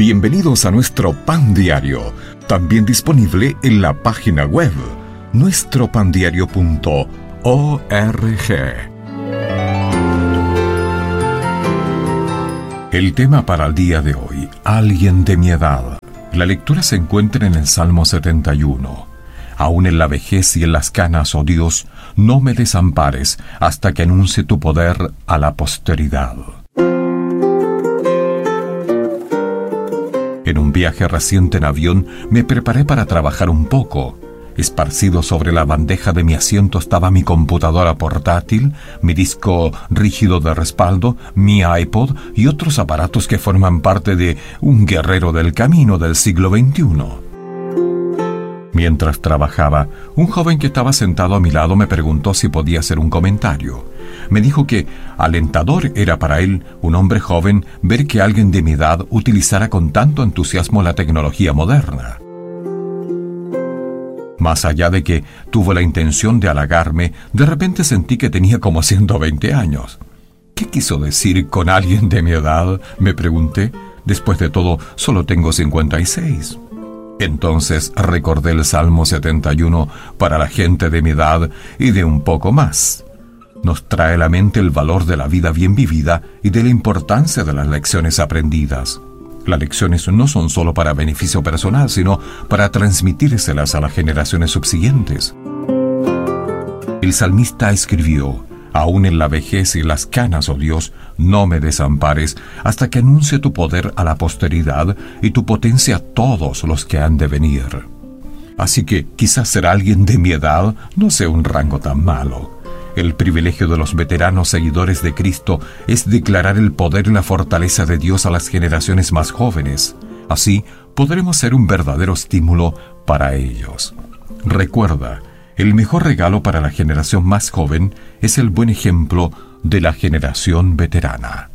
Bienvenidos a nuestro Pan Diario, también disponible en la página web nuestropandiario.org. El tema para el día de hoy: alguien de mi edad. La lectura se encuentra en el Salmo 71. Aún en la vejez y en las canas, oh Dios, no me desampares hasta que anuncie tu poder a la posteridad. En un viaje reciente en avión me preparé para trabajar un poco. Esparcido sobre la bandeja de mi asiento estaba mi computadora portátil, mi disco rígido de respaldo, mi iPod y otros aparatos que forman parte de un guerrero del camino del siglo XXI. Mientras trabajaba, un joven que estaba sentado a mi lado me preguntó si podía hacer un comentario. Me dijo que alentador era para él, un hombre joven, ver que alguien de mi edad utilizara con tanto entusiasmo la tecnología moderna. Más allá de que tuvo la intención de halagarme, de repente sentí que tenía como 120 años. ¿Qué quiso decir con alguien de mi edad?, me pregunté. Después de todo, solo tengo 56. Entonces recordé el Salmo 71 para la gente de mi edad y de un poco más. Nos trae a la mente el valor de la vida bien vivida y de la importancia de las lecciones aprendidas. Las lecciones no son solo para beneficio personal, sino para transmitírselas a las generaciones subsiguientes. El salmista escribió: aún en la vejez y las canas, oh Dios, no me desampares hasta que anuncie tu poder a la posteridad y tu potencia a todos los que han de venir. Así que quizás ser alguien de mi edad no sea un rango tan malo. El privilegio de los veteranos seguidores de Cristo es declarar el poder y la fortaleza de Dios a las generaciones más jóvenes. Así podremos ser un verdadero estímulo para ellos. Recuerda, el mejor regalo para la generación más joven es el buen ejemplo de la generación veterana.